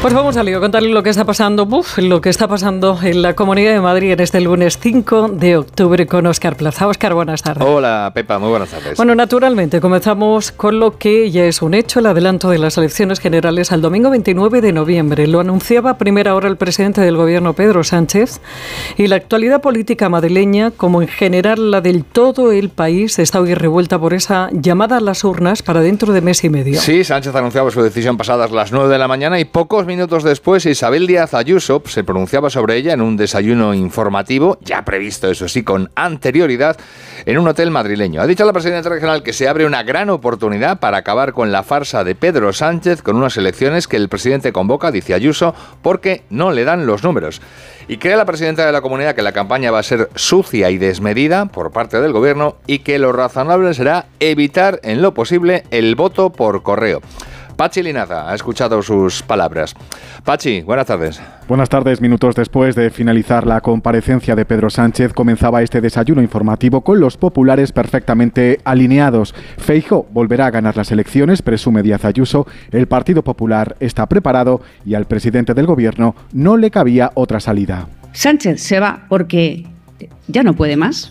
Pues vamos al lío, contarle lo que está pasando, lo que está pasando en la Comunidad de Madrid en este lunes 5 de octubre con Óscar Plaza. Óscar, buenas tardes. Hola, Pepa, muy buenas tardes. Bueno, naturalmente, comenzamos con lo que ya es un hecho, el adelanto de las elecciones generales al domingo 29 de noviembre. Lo anunciaba a primera hora el presidente del Gobierno, Pedro Sánchez, y la actualidad política madrileña, como en general la del todo el país, está hoy revuelta por esa llamada a las urnas para dentro de mes y medio. Sí, Sánchez anunciaba su decisión pasadas las 9 de la mañana y pocos minutos después Isabel Díaz Ayuso se pronunciaba sobre ella en un desayuno informativo, ya previsto eso sí con anterioridad, en un hotel madrileño. Ha dicho la presidenta regional que se abre una gran oportunidad para acabar con la farsa de Pedro Sánchez con unas elecciones que el presidente convoca, dice Ayuso, porque no le dan los números. Y cree la presidenta de la comunidad que la campaña va a ser sucia y desmedida por parte del gobierno y que lo razonable será evitar en lo posible el voto por correo. Pachi Linaza ha escuchado sus palabras. Pachi, buenas tardes. Buenas tardes. Minutos después de finalizar la comparecencia de Pedro Sánchez, comenzaba este desayuno informativo con los populares perfectamente alineados. Feijóo volverá a ganar las elecciones, presume Díaz Ayuso. El Partido Popular está preparado y al presidente del gobierno no le cabía otra salida. Sánchez se va porque ya no puede más.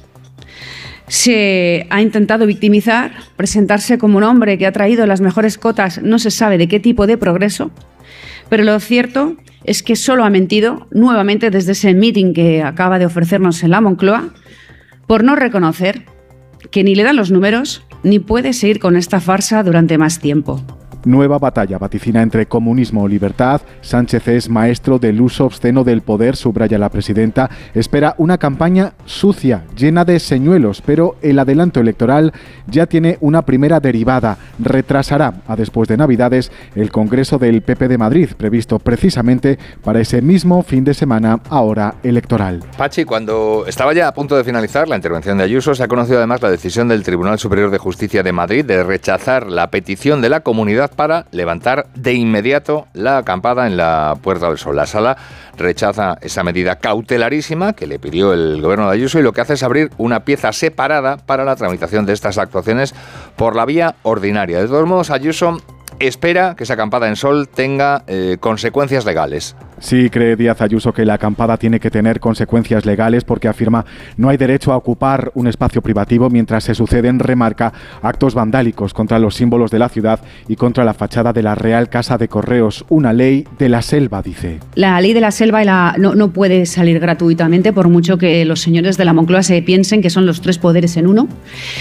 Se ha intentado victimizar, presentarse como un hombre que ha traído las mejores cotas, no se sabe de qué tipo de progreso, pero lo cierto es que solo ha mentido nuevamente desde ese meeting que acaba de ofrecernos en la Moncloa, por no reconocer que ni le dan los números ni puede seguir con esta farsa durante más tiempo. Nueva batalla vaticina entre comunismo o libertad. Sánchez es maestro del uso obsceno del poder, subraya la presidenta. Espera una campaña sucia, llena de señuelos, pero el adelanto electoral ya tiene una primera derivada. Retrasará a después de Navidades el Congreso del PP de Madrid, previsto precisamente para ese mismo fin de semana, ahora electoral. Pachi, cuando estaba ya a punto de finalizar la intervención de Ayuso, se ha conocido además la decisión del Tribunal Superior de Justicia de Madrid de rechazar la petición de la comunidad para levantar de inmediato la acampada en la Puerta del Sol. La Sala rechaza esa medida cautelarísima que le pidió el gobierno de Ayuso y lo que hace es abrir una pieza separada para la tramitación de estas actuaciones por la vía ordinaria. De todos modos, Ayuso espera que esa acampada en Sol tenga consecuencias legales. Sí, cree Díaz Ayuso que la acampada tiene que tener consecuencias legales porque afirma no hay derecho a ocupar un espacio privativo mientras se suceden, remarca, actos vandálicos contra los símbolos de la ciudad y contra la fachada de la Real Casa de Correos. Una ley de la selva, dice. La ley de la selva no puede salir gratuitamente, por mucho que los señores de la Moncloa se piensen que son los tres poderes en uno.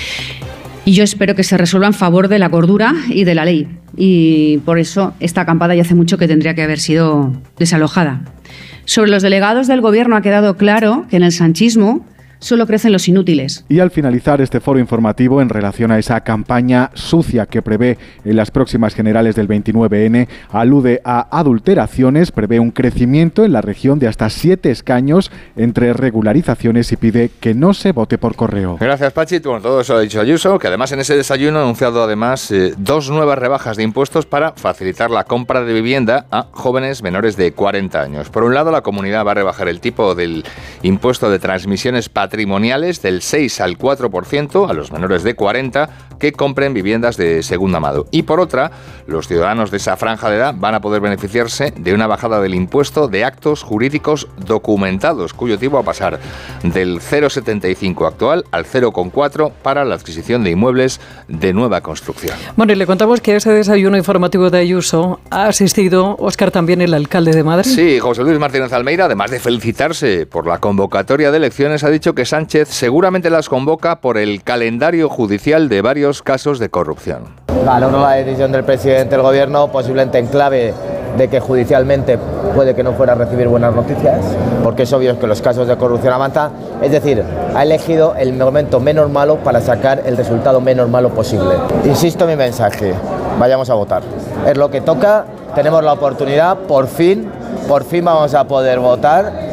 Y yo espero que se resuelva en favor de la cordura y de la ley. Y por eso esta acampada ya hace mucho que tendría que haber sido desalojada. Sobre los delegados del gobierno ha quedado claro que en el sanchismo solo crecen los inútiles. Y al finalizar este foro informativo en relación a esa campaña sucia que prevé en las próximas generales del 29N, alude a adulteraciones, prevé un crecimiento en la región de hasta 7 escaños entre regularizaciones y pide que no se vote por correo. Gracias, Pachi. Bueno, todo eso ha dicho Ayuso, que además en ese desayuno ha anunciado además 2 nuevas rebajas de impuestos para facilitar la compra de vivienda a jóvenes menores de 40 años. Por un lado, la comunidad va a rebajar el tipo del impuesto de transmisiones patrimoniales del 6 al 4% a los menores de 40 que compren viviendas de segunda mano. Y por otra, los ciudadanos de esa franja de edad van a poder beneficiarse de una bajada del impuesto de actos jurídicos documentados, cuyo tipo va a pasar del 0,75 actual al 0,4 para la adquisición de inmuebles de nueva construcción. Bueno, y le contamos que a ese desayuno informativo de Ayuso ha asistido, Óscar, también el alcalde de Madrid. Sí, José Luis Martínez Almeida, además de felicitarse por la convocatoria de elecciones, ha dicho que Sánchez seguramente las convoca por el calendario judicial de varios casos de corrupción. Valoro la decisión del presidente del gobierno, posiblemente en clave de que judicialmente puede que no fuera a recibir buenas noticias, porque es obvio que los casos de corrupción avanzan. Es decir, ha elegido el momento menos malo para sacar el resultado menos malo posible. Insisto en mi mensaje, vayamos a votar. Es lo que toca, tenemos la oportunidad, por fin vamos a poder votar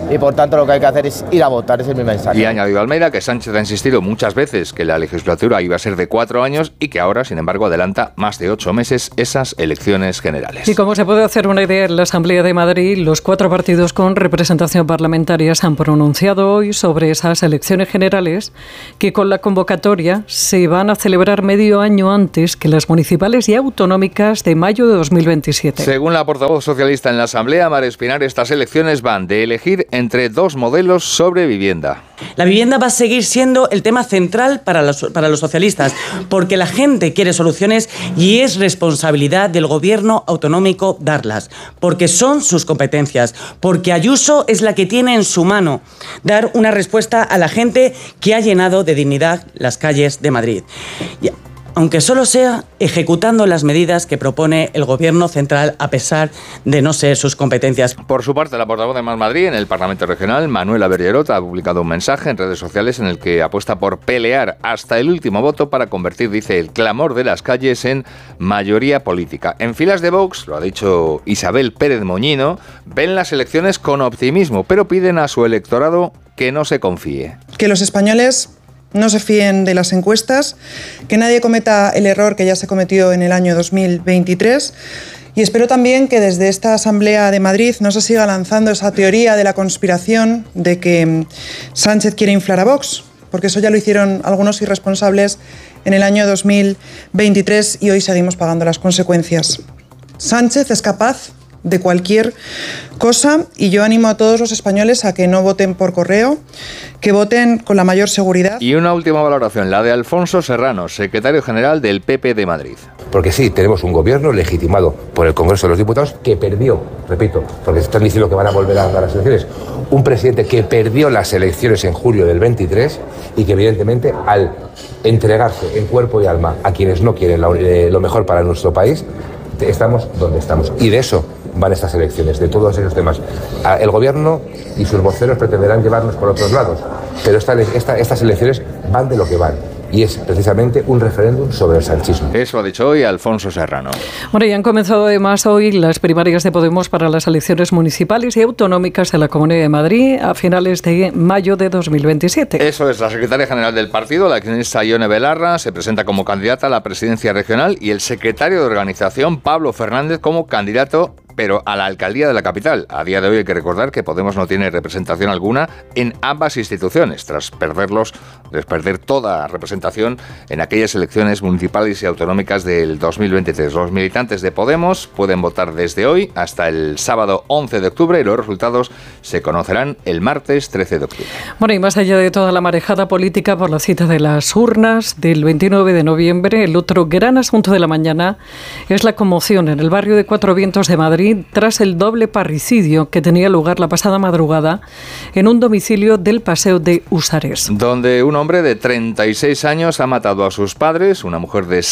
y por tanto lo que hay que hacer es ir a votar, ese es mi mensaje. Y ha añadido Almeida que Sánchez ha insistido muchas veces que la legislatura iba a ser de 4 años y que ahora, sin embargo, adelanta más de 8 meses esas elecciones generales. Y como se puede hacer una idea, en la Asamblea de Madrid, los 4 partidos con representación parlamentaria se han pronunciado hoy sobre esas elecciones generales que con la convocatoria se van a celebrar medio año antes que las municipales y autonómicas de mayo de 2027. Según la portavoz socialista en la Asamblea, Mar Espinar, estas elecciones van de elegir entre 2 modelos sobre vivienda. La vivienda va a seguir siendo el tema central para los socialistas, porque la gente quiere soluciones y es responsabilidad del gobierno autonómico darlas, porque son sus competencias, porque Ayuso es la que tiene en su mano dar una respuesta a la gente que ha llenado de dignidad las calles de Madrid. Aunque solo sea ejecutando las medidas que propone el Gobierno central a pesar de no ser sus competencias. Por su parte, la portavoz de Más Madrid en el Parlamento Regional, Manuela Bergerot, ha publicado un mensaje en redes sociales en el que apuesta por pelear hasta el último voto para convertir, dice, el clamor de las calles en mayoría política. En filas de Vox, lo ha dicho Isabel Pérez Moñino, ven las elecciones con optimismo, pero piden a su electorado que no se confíe. Que los españoles no se fíen de las encuestas, que nadie cometa el error que ya se cometió en el año 2023 y espero también que desde esta Asamblea de Madrid no se siga lanzando esa teoría de la conspiración de que Sánchez quiere inflar a Vox, porque eso ya lo hicieron algunos irresponsables en el año 2023 y hoy seguimos pagando las consecuencias. Sánchez es capaz de cualquier cosa y yo animo a todos los españoles a que no voten por correo, que voten con la mayor seguridad. Y una última valoración, la de Alfonso Serrano, secretario general del PP de Madrid. Porque sí, tenemos un gobierno legitimado por el Congreso de los Diputados que perdió, repito, porque están diciendo que van a volver a ganar las elecciones, un presidente que perdió las elecciones en julio del 23 y que evidentemente al entregarse en cuerpo y alma a quienes no quieren lo mejor para nuestro país, estamos donde estamos. Y de eso van estas elecciones, de todos esos temas. El gobierno y sus voceros pretenderán llevarnos por otros lados, pero estas elecciones van de lo que van. Y es precisamente un referéndum sobre el sanchismo. Eso ha dicho hoy Alfonso Serrano. Bueno, y han comenzado además hoy las primarias de Podemos para las elecciones municipales y autonómicas de la Comunidad de Madrid a finales de mayo de 2027. Eso es, la secretaria general del partido, la accionista Ione Belarra, se presenta como candidata a la presidencia regional y el secretario de organización, Pablo Fernández, como candidato pero a la alcaldía de la capital. A día de hoy hay que recordar que Podemos no tiene representación alguna en ambas instituciones, tras perder toda representación en aquellas elecciones municipales y autonómicas del 2023. Los militantes de Podemos pueden votar desde hoy hasta el sábado 11 de octubre y los resultados se conocerán el martes 13 de octubre. Bueno, y más allá de toda la marejada política por la cita de las urnas del 29 de noviembre, el otro gran asunto de la mañana es la conmoción en el barrio de Cuatro Vientos de Madrid tras el doble parricidio que tenía lugar la pasada madrugada en un domicilio del Paseo de Usares. Donde un hombre de 36 años ha matado a sus padres, una mujer de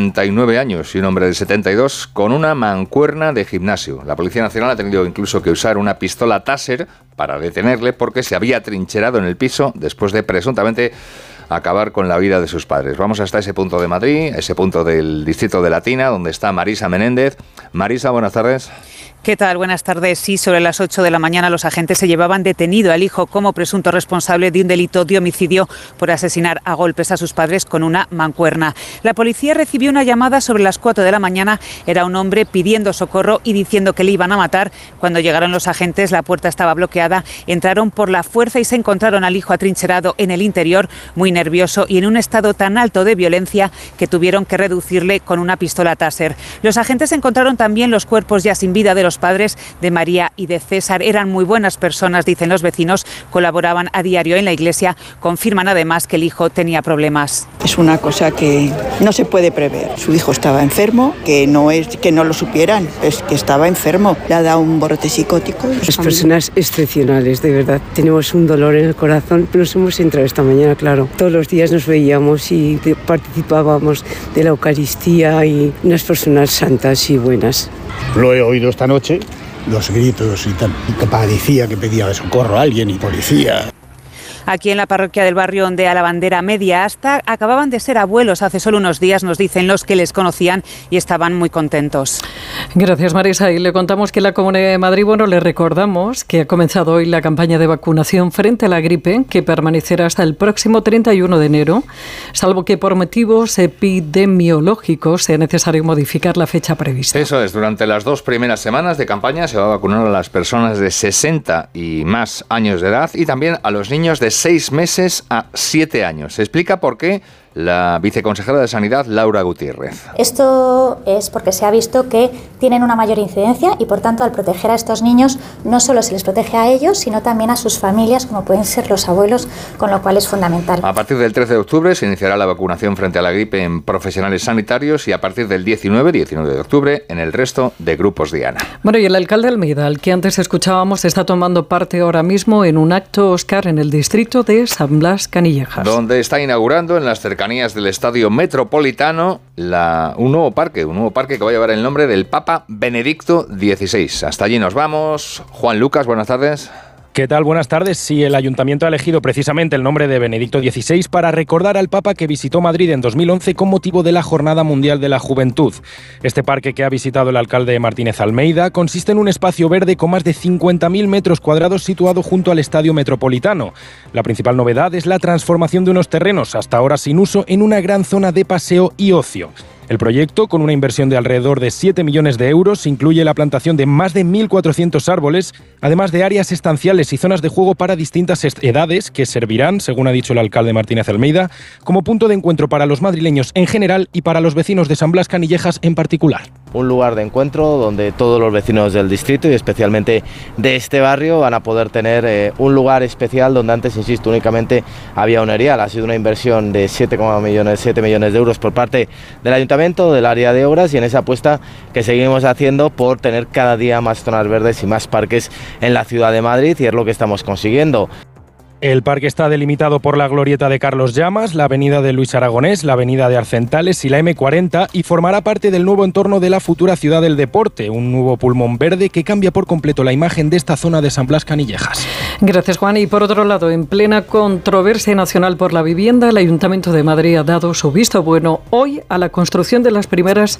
69 años y un hombre de 72 con una mancuerna de gimnasio. La Policía Nacional ha tenido incluso que usar una pistola Taser para detenerle porque se había trincherado en el piso después de presuntamente acabar con la vida de sus padres. Vamos hasta ese punto de Madrid, ese punto del distrito de Latina, donde está Marisa Menéndez. Marisa, buenas tardes. ¿Qué tal? Buenas tardes. Sí, sobre las 8 de la mañana los agentes se llevaban detenido al hijo como presunto responsable de un delito de homicidio por asesinar a golpes a sus padres con una mancuerna. La policía recibió una llamada sobre las 4 de la mañana. Era un hombre pidiendo socorro y diciendo que le iban a matar. Cuando llegaron los agentes, la puerta estaba bloqueada. Entraron por la fuerza y se encontraron al hijo atrincherado en el interior, muy nervioso y en un estado tan alto de violencia que tuvieron que reducirle con una pistola Taser. Los agentes encontraron también los cuerpos ya sin vida de los padres de María y de César. Eran muy buenas personas, dicen los vecinos, colaboraban a diario en la iglesia, confirman además que el hijo tenía problemas. Es una cosa que no se puede prever. Su hijo estaba enfermo, que no es que no lo supieran, es que estaba enfermo, le ha dado un brote psicótico. Las personas excepcionales, de verdad. Tenemos un dolor en el corazón, nos hemos entrado esta mañana, claro. Todos los días nos veíamos y participábamos de la Eucaristía y unas personas santas y buenas. Lo he oído esta noche, los gritos y tal, que parecía que pedía socorro a alguien y policía. Aquí en la parroquia del barrio de a la Bandera Media hasta acababan de ser abuelos hace solo unos días, nos dicen los que les conocían y estaban muy contentos. Gracias, Marisa. Y le contamos que en la Comunidad de Madrid, le recordamos que ha comenzado hoy la campaña de vacunación frente a la gripe, que permanecerá hasta el próximo 31 de enero, salvo que por motivos epidemiológicos sea necesario modificar la fecha prevista. Eso es, durante las 2 primeras semanas de campaña se va a vacunar a las personas de 60 y más años de edad y también a los niños de 6 meses a 7 años. Se explica por qué la viceconsejera de Sanidad, Laura Gutiérrez. Esto es porque se ha visto que tienen una mayor incidencia y, por tanto, al proteger a estos niños, no solo se les protege a ellos, sino también a sus familias, como pueden ser los abuelos, con lo cual es fundamental. A partir del 13 de octubre se iniciará la vacunación frente a la gripe en profesionales sanitarios y a partir del 19 de octubre en el resto de grupos diana. Y el alcalde de Almeida, al que antes escuchábamos, está tomando parte ahora mismo en un acto, Óscar, en el distrito de San Blas Canillejas, donde está inaugurando en las cercanías del Estadio Metropolitano un nuevo parque que va a llevar el nombre del Papa Benedicto XVI. Hasta allí nos vamos. Juan Lucas, buenas tardes. ¿Qué tal? Buenas tardes. Sí, el Ayuntamiento ha elegido precisamente el nombre de Benedicto XVI para recordar al Papa que visitó Madrid en 2011 con motivo de la Jornada Mundial de la Juventud. Este parque que ha visitado el alcalde Martínez Almeida consiste en un espacio verde con más de 50.000 metros cuadrados situado junto al Estadio Metropolitano. La principal novedad es la transformación de unos terrenos hasta ahora sin uso en una gran zona de paseo y ocio. El proyecto, con una inversión de alrededor de 7 millones de euros, incluye la plantación de más de 1.400 árboles, además de áreas estanciales y zonas de juego para distintas edades que servirán, según ha dicho el alcalde Martínez Almeida, como punto de encuentro para los madrileños en general y para los vecinos de San Blas Canillejas en particular. Un lugar de encuentro donde todos los vecinos del distrito y especialmente de este barrio van a poder tener un lugar especial donde antes, insisto, únicamente había un erial. Ha sido una inversión de 7 millones de euros por parte del Ayuntamiento, del área de obras, y en esa apuesta que seguimos haciendo por tener cada día más zonas verdes y más parques en la ciudad de Madrid, y es lo que estamos consiguiendo. El parque está delimitado por la glorieta de Carlos Llamas, la avenida de Luis Aragonés, la avenida de Arcentales y la M40 y formará parte del nuevo entorno de la futura ciudad del deporte, un nuevo pulmón verde que cambia por completo la imagen de esta zona de San Blas Canillejas. Gracias, Juan. Y por otro lado, en plena controversia nacional por la vivienda, el Ayuntamiento de Madrid ha dado su visto bueno hoy a la construcción de las primeras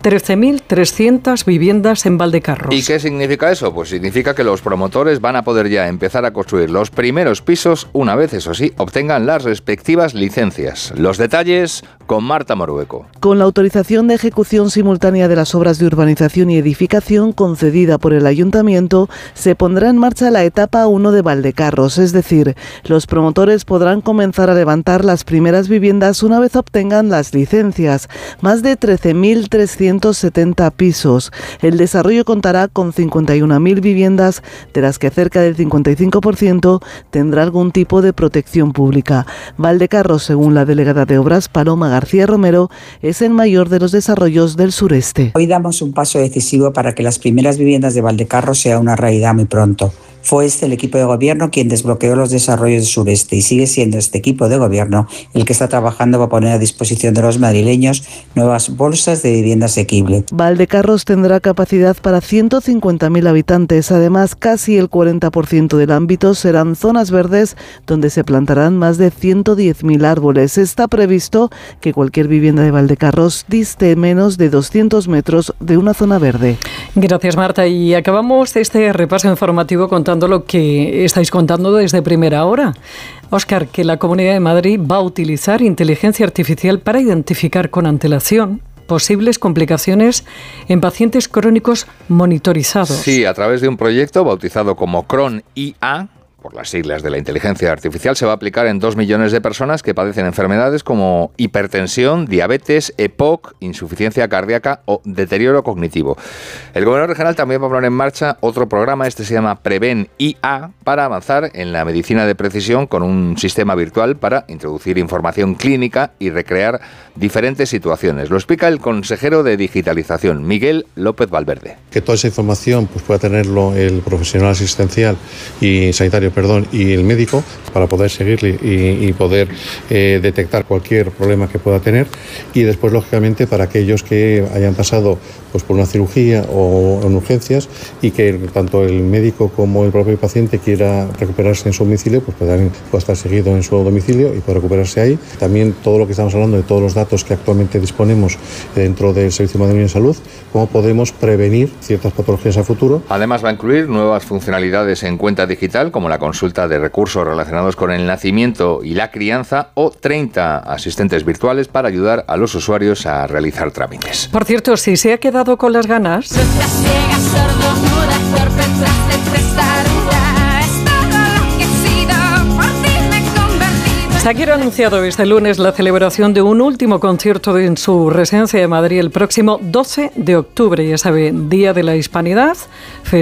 13.300 viviendas en Valdecarros. ¿Y qué significa eso? Pues significa que los promotores van a poder ya empezar a construir los primeros pisos una vez, eso sí, obtengan las respectivas licencias. Los detalles con Marta Morueco. Con la autorización de ejecución simultánea de las obras de urbanización y edificación concedida por el Ayuntamiento, se pondrá en marcha la etapa 1 de Valdecarros, es decir, los promotores podrán comenzar a levantar las primeras viviendas una vez obtengan las licencias, más de 13.370 pisos. El desarrollo contará con 51.000 viviendas, de las que cerca del 55% tendrá algún tipo de protección pública. Valdecarros, según la delegada de Obras, Paloma García Romero, es el mayor de los desarrollos del sureste. Hoy damos un paso decisivo para que las primeras viviendas de Valdecarros sea una realidad muy pronto. Fue el equipo de gobierno quien desbloqueó los desarrollos del sureste y sigue siendo este equipo de gobierno el que está trabajando para poner a disposición de los madrileños nuevas bolsas de vivienda asequible. Valdecarros tendrá capacidad para 150.000 habitantes. Además, casi el 40% del ámbito serán zonas verdes donde se plantarán más de 110.000 árboles. Está previsto que cualquier vivienda de Valdecarros diste menos de 200 metros de una zona verde. Gracias, Marta. Y acabamos este repaso informativo contando lo que estáis contando desde primera hora. Óscar, que la Comunidad de Madrid va a utilizar inteligencia artificial para identificar con antelación posibles complicaciones en pacientes crónicos monitorizados. Sí, a través de un proyecto bautizado como CRON-IA, por las siglas de la inteligencia artificial, se va a aplicar en 2 millones de personas que padecen enfermedades como hipertensión, diabetes, EPOC, insuficiencia cardíaca o deterioro cognitivo. El gobierno regional también va a poner en marcha otro programa, este se llama Preven IA, para avanzar en la medicina de precisión con un sistema virtual para introducir información clínica y recrear diferentes situaciones. Lo explica el consejero de Digitalización, Miguel López Valverde. Que toda esa información pues pueda tenerlo el profesional asistencial y sanitario y el médico para poder seguirle y poder detectar cualquier problema que pueda tener, y después lógicamente para aquellos que hayan pasado pues por una cirugía o en urgencias y que tanto el médico como el propio paciente quiera recuperarse en su domicilio, pues pueda estar seguido en su domicilio y pueda recuperarse ahí. También todo lo que estamos hablando de todos los datos que actualmente disponemos dentro del Servicio Madrileño de Salud, cómo podemos prevenir ciertas patologías a futuro. Además va a incluir nuevas funcionalidades en cuenta digital, como la consulta de recursos relacionados con el nacimiento y la crianza, o 30 asistentes virtuales para ayudar a los usuarios a realizar trámites. Por cierto, si se ha quedado con las ganas, Shakira ha anunciado este lunes la celebración de un último concierto en su residencia de Madrid el próximo 12 de octubre, ya sabe, Día de la Hispanidad.